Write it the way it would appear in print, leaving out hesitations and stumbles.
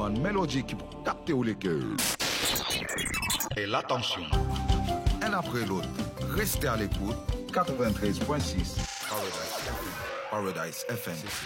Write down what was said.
bonne mélodie qui peut capter les cœurs. Et l'attention. Un après l'autre, restez à l'écoute. 93.6 Paradise FM.